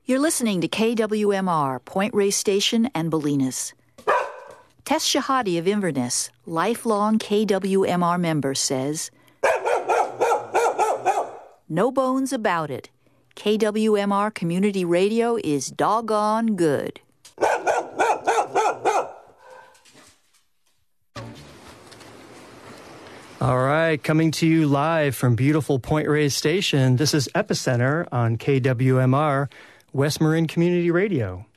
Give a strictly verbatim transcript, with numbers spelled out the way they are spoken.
You're listening to K W M R, Point Reyes Station and Bolinas. Tess Shahadi of Inverness, lifelong K W M R member, says, "No bones about it. K W M R Community Radio is doggone good." All right, coming to you live from beautiful Point Reyes Station, this is Epicenter on K W M R, West Marin Community Radio.